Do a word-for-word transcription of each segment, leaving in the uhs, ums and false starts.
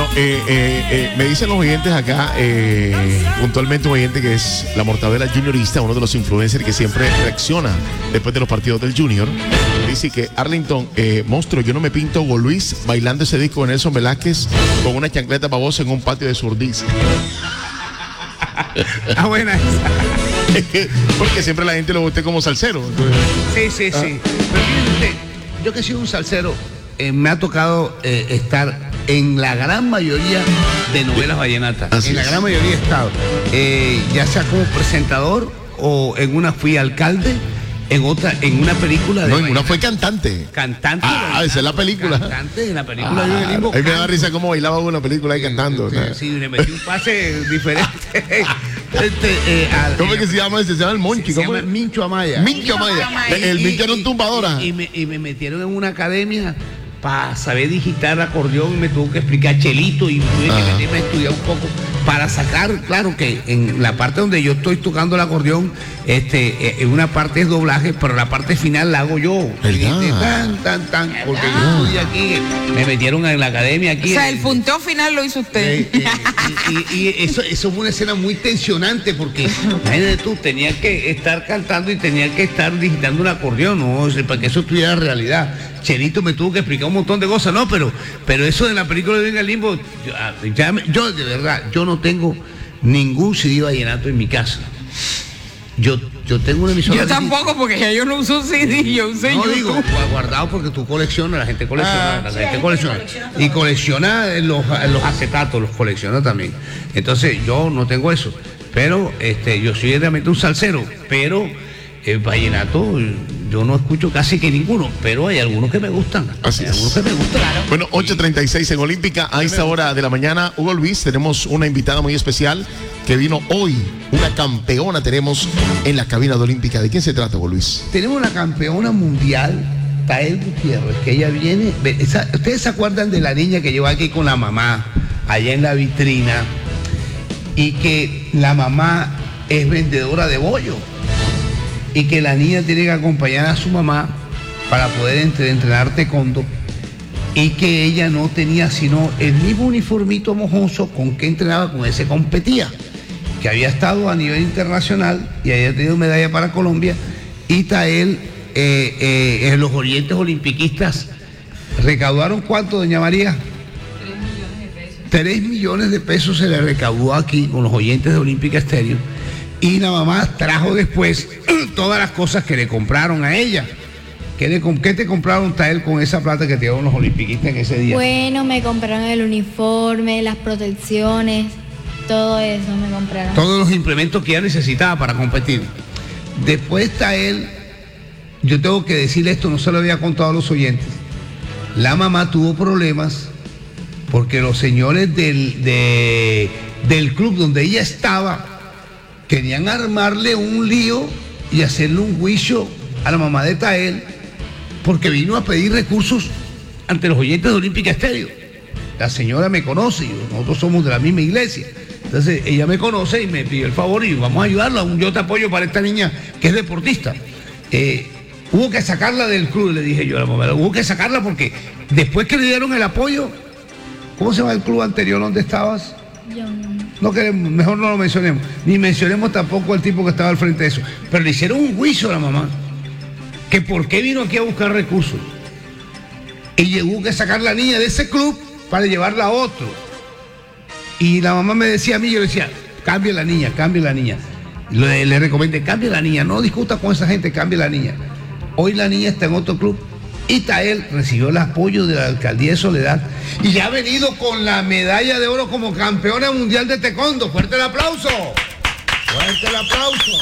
eh, eh, eh, me dicen los oyentes acá, eh, puntualmente un oyente que es la Mortadela Juniorista, uno de los influencers que siempre reacciona después de los partidos del Junior. Dice que Arlington, eh, monstruo, yo no me pinto con Luis bailando ese disco de Nelson Velázquez con una chancleta babosa en un patio de Surdiz. Ah, buena esa. Porque siempre la gente lo vote como salsero. Sí, sí, ah. sí. Pero fíjate, yo que soy un salsero, eh, me ha tocado eh, estar en la gran mayoría de novelas vallenatas. Así en la es. gran mayoría he estado. Eh, ya sea como presentador o en una fui alcalde, en otra, en una película de No, en una vallenato. fue cantante. Cantante. Ah, esa es la película. Cantante en la película. Ah, Yo en el limbo a mí me da canto. risa cómo bailaba una película ahí cantando. Sí, ¿no? sí, le metí un pase diferente. este, eh, al- ¿Cómo es que se llama ese? Se llama el Monchi. Se ¿Cómo llama es? Mincho Amaya. Mincho Amaya. Y- El y- Mincho era un y- tumbadora. Y, y me, y me metieron en una academia para saber digitar acordeón y me tuvo que explicar Chelito y tuve que Ajá. meterme a estudiar un poco para sacar, claro que en la parte donde yo estoy tocando el acordeón, este, eh, en una parte es doblaje, pero la parte final la hago yo. ¿Verdad? Y, y, tan, tan, tan, porque yo estudié aquí, me metieron en la academia aquí. O sea, en- el punteo final lo hizo usted. eh, eh, y, y- y eso, eso fue una escena muy tensionante porque, imagínate tú, tenías que estar cantando y tenías que estar digitando un acordeón, ¿no? O sea, para que eso tuviera realidad. Chelito me tuvo que explicar un montón de cosas, no, pero, pero eso de la película de Venga el Limbo, yo, ah, ya me- yo de verdad, yo no tengo ningún C D vallenato en mi casa. Yo, yo tengo una emisora. Yo de- tampoco, porque ya yo no uso C D, yo usé no YouTube. digo gua- guardado porque tú coleccionas, la gente colecciona, Ah. la gente colecciona y colecciona los, los acetatos, los colecciona también. Entonces yo no tengo eso, pero este, yo soy realmente un salsero, pero el vallenato yo no escucho casi que ninguno, pero hay algunos que me gustan. Así hay es. algunos que me gustan. Bueno, ocho treinta y seis en Olímpica, a esta hora de la mañana, Hugo Luis, tenemos una invitada muy especial que vino hoy, una campeona tenemos en la cabina de Olímpica. ¿De quién se trata, Hugo Luis? Tenemos una campeona mundial, Tael Gutiérrez, que ella viene. ve, esa- ¿Ustedes se acuerdan de la niña que lleva aquí con la mamá, allá en la vitrina? Y que la mamá es vendedora de bollo. Y que la niña tiene que acompañar a su mamá para poder entre- entrenar taekwondo. Y que ella no tenía sino el mismo uniformito mojoso con que entrenaba, con ese competía. Que había estado a nivel internacional y había tenido medalla para Colombia. Y Tael, eh, eh, en los orientes olimpiquistas, ¿recaudaron cuánto, doña María? Tres millones de pesos se le recaudó aquí con los oyentes de Olímpica Estéreo. Y la mamá trajo después todas las cosas que le compraron a ella. ¿Qué, le, com- qué te compraron, Tael, con esa plata que te dieron los olimpiquistas en ese día? Bueno, me compraron el uniforme, las protecciones, todo eso me compraron. Todos los implementos que ella necesitaba para competir. Después Tael, yo tengo que decirle esto, no se lo había contado a los oyentes. La mamá tuvo problemas porque los señores del, de- del club donde ella estaba querían armarle un lío y hacerle un juicio a la mamá de Tael porque vino a pedir recursos ante los oyentes de Olímpica Estéreo. La señora me conoce, y nosotros somos de la misma iglesia. Entonces ella me conoce y me pidió el favor y vamos a ayudarla. Un yo te apoyo para esta niña que es deportista. Eh, hubo que sacarla del club, le dije yo a la mamá. Hubo que sacarla porque después que le dieron el apoyo, ¿cómo se llama el club anterior donde estabas? Yo no. No queremos, mejor no lo mencionemos. Ni mencionemos tampoco al tipo que estaba al frente de eso. Pero le hicieron un juicio a la mamá. Que por qué vino aquí a buscar recursos. Y llegó que sacar la niña de ese club para llevarla a otro. Y la mamá me decía a mí, yo le decía, cambie la niña, cambie la niña. Le, le recomendé, cambie la niña, no discuta con esa gente, cambie la niña. Hoy la niña está en otro club. Y Tael recibió el apoyo de la alcaldía de Soledad y ya ha venido con la medalla de oro como campeona mundial de taekwondo. ¡Fuerte el aplauso! ¡Fuerte el aplauso!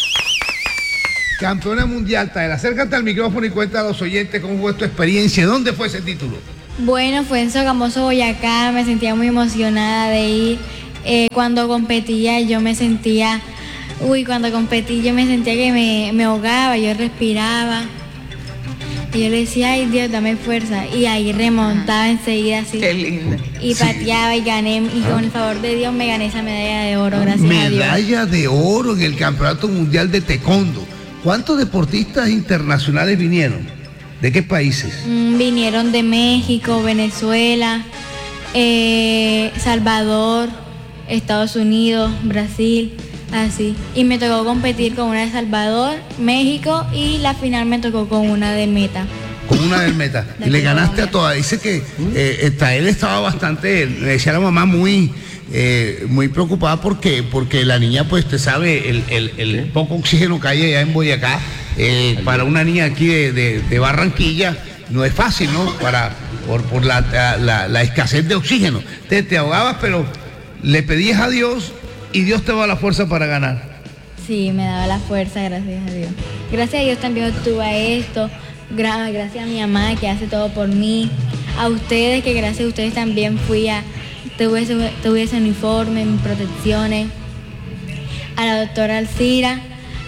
Campeona mundial, Tael. Acércate al micrófono y cuenta a los oyentes cómo fue tu experiencia. ¿Dónde fue ese título? Bueno, fue en Sogamoso, Boyacá, me sentía muy emocionada de ir. Eh, cuando competía yo me sentía, uy, cuando competí yo me sentía que me, me ahogaba, yo respiraba. Y yo le decía, ay Dios, dame fuerza. Y ahí remontaba enseguida así. Qué linda. Y pateaba y gané, y con el favor de Dios me gané esa medalla de oro, gracias a Dios. Medalla de oro en el Campeonato Mundial de Taekwondo. ¿Cuántos deportistas internacionales vinieron? ¿De qué países? Mm, vinieron de México, Venezuela, eh, Salvador, Estados Unidos, Brasil, así. Y me tocó competir con una de Salvador, México, y la final me tocó con una de Meta. Con una del Meta. Y le ganaste a todas. Dice que eh, esta, él estaba bastante, le decía a la mamá muy, eh, muy preocupada porque, porque la niña, pues, te sabe, el, el, el poco oxígeno que hay allá en Boyacá, eh, para una niña aquí de, de, de Barranquilla, no es fácil, ¿no? Para, por, por la, la, la escasez de oxígeno. Te, te ahogabas, pero le pedías a Dios y Dios te da la fuerza para ganar. Sí, me daba la fuerza, gracias a Dios. Gracias a Dios también obtuve esto. Gra- gracias a mi mamá que hace todo por mí. A ustedes, que gracias a ustedes también fui a... Tuve ese, tuve ese uniforme, mis protecciones. A la doctora Alcira.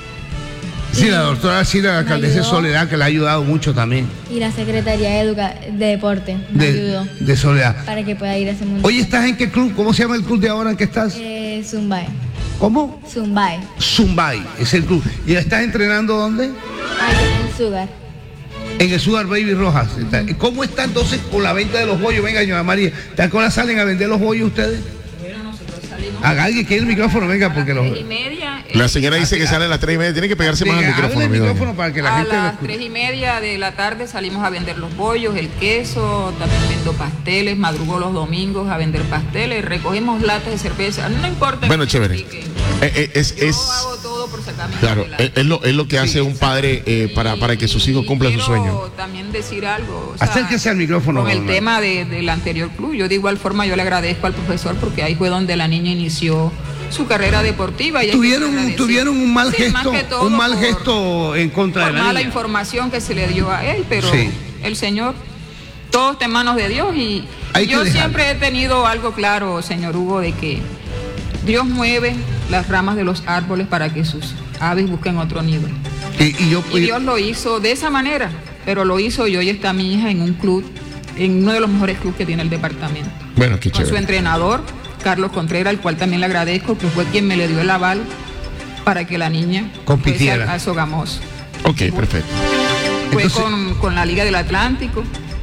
Sí, la doctora Alcira, la alcaldesa de Soledad, que le ha ayudado mucho también. Y la Secretaría de, Educa de Deporte me de, ayudó. De Soledad. Para que pueda ir a ese mundo. Oye, ¿estás en qué club? ¿Cómo se llama el club de ahora en que estás? Eh, Zumbay. ¿Cómo? Zumbay. Zumbay, es el club. ¿Y estás entrenando dónde? Allá en Sugar. En el Sugar Baby Rojas. ¿Cómo está entonces con la venta de los bollos? Venga, señora María, ¿a qué hora salen a vender los bollos ustedes? Bueno, nosotros salimos Haga alguien que el micrófono, venga, porque los... tres y media. La señora dice que sale a las tres y media. Tiene que pegarse más al Venga, micrófono, hable el mi doña. micrófono para que la A gente lo las escuche. tres y media de la tarde salimos a vender los bollos, el queso, también vendo pasteles, madrugo los domingos a vender pasteles, recogemos latas de cerveza, no importa. Bueno, que chévere. pique. Eh, eh, es, Yo es, hago todo por sacar mi claro, es, es lo, es lo que hace un padre eh, para, para que sus hijos cumplan su sueño. Quiero también decir algo. O sea, Acérquese al micrófono. Con el Norma. tema de, del anterior club, yo de igual forma yo le agradezco al profesor porque ahí fue donde la niña inició su carrera deportiva. Y Tuvieron, tuvieron un mal sí, gesto, un mal por, gesto en contra por de la mala niña. información que se le dio a él, pero Sí. el Señor, todo está en manos de Dios y Hay que yo dejarlo. siempre he tenido algo claro, señor Hugo, de que Dios mueve las ramas de los árboles para que sus aves busquen otro nido. Y, y yo, Y Dios lo hizo de esa manera, pero lo hizo y hoy está mi hija en un club, en uno de los mejores clubes que tiene el departamento. Bueno, qué Con su chévere. entrenador, Carlos Contreras, al cual también le agradezco, que fue quien me le dio el aval para que la niña Compitiera. fuese a Sogamoso. Ok, perfecto. Fue Entonces- con, con la Liga del Atlántico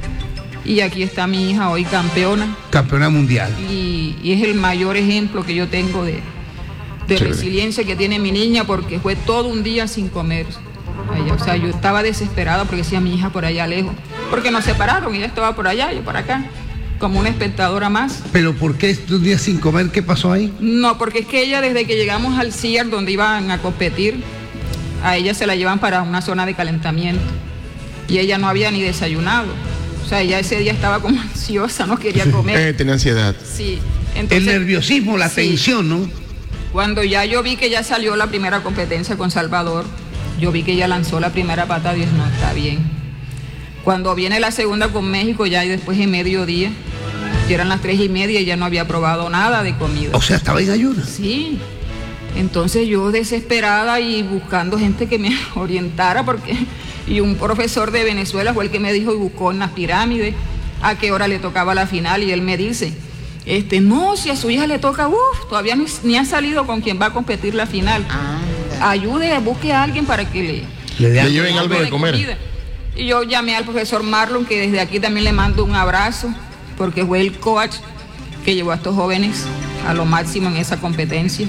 y aquí está mi hija hoy campeona campeona mundial. y, y es el mayor ejemplo que yo tengo de, de Chévere. resiliencia que tiene mi niña porque fue todo un día sin comer. Allá. O sea, yo estaba desesperada porque decía mi hija por allá lejos, porque nos separaron, ella estaba por allá, yo por acá, como una espectadora más. Pero ¿por qué estos días sin comer? ¿Qué pasó ahí? No, porque es que ella desde que llegamos al C I A R donde iban a competir, a ella se la llevan para una zona de calentamiento y ella no había ni desayunado. O sea, ella ese día estaba como ansiosa, no quería comer. Eh, tenía ansiedad. Sí. El Entonces, nerviosismo, la sí. tensión, ¿no? Cuando ya yo vi que ya salió la primera competencia con Salvador, yo vi que ella lanzó la primera pata, Dios no está bien. Cuando viene la segunda con México, ya y después de mediodía, ya eran las tres y media y ya no había probado nada de comida. O sea, estaba en ayunas. Sí. Entonces yo desesperada y buscando gente que me orientara porque y un profesor de Venezuela fue el que me dijo y buscó en las pirámides a qué hora le tocaba la final y él me dice, este, no, si a su hija le toca, uff, todavía ni, ni ha salido con quien va a competir la final. Ayude, busque a alguien para que le, Le, Le de- lleven algo de comer. comida. Y yo llamé al profesor Marlon, que desde aquí también le mando un abrazo, porque fue el coach que llevó a estos jóvenes a lo máximo en esa competencia.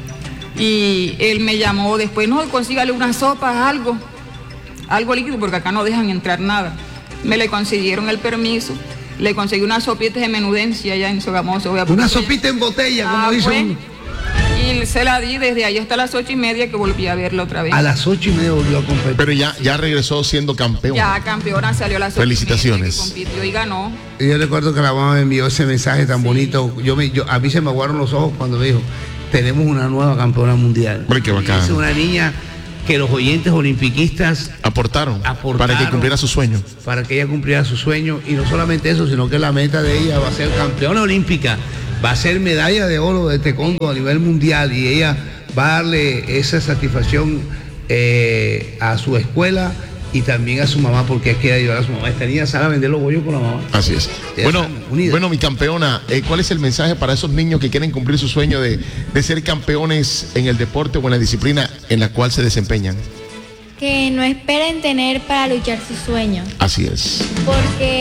Y él me llamó después, no, consígale una sopa, algo, algo líquido, porque acá no dejan entrar nada. Me le consiguieron el permiso, le conseguí unas sopitas de menudencia allá en Sogamoso. Una sopita en botella, como Ah, dice bueno. uno. Y se la di desde ahí hasta las ocho y media que volví a verla otra vez. A las ocho y media volvió a competir. Pero ya, ya regresó siendo campeón. Ya campeona salió a las ocho y media, Felicitaciones. que compitió y ganó. Y yo recuerdo que la mamá me envió ese mensaje tan bonito. Yo me, yo, a mí se me aguaron los ojos cuando me dijo, tenemos una nueva campeona mundial. Hombre, qué bacán. Y es una niña que los oyentes olimpiquistas Aportaron, Aportaron. para que cumpliera su sueño. para que ella cumpliera su sueño. Y no solamente eso, sino que la meta de ella va a ser campeona olímpica, va a ser medalla de oro de taekwondo a nivel mundial y ella va a darle esa satisfacción eh, a su escuela y también a su mamá, porque es que ayudar a su mamá. Esta niña sabe a vender los bollos con la mamá. Así es. Ya Bueno, están unidas. bueno, mi campeona, eh, ¿cuál es el mensaje para esos niños que quieren cumplir su sueño de, de ser campeones en el deporte o en la disciplina en la cual se desempeñan? Que no esperen tener para luchar sus sueños, Así es. porque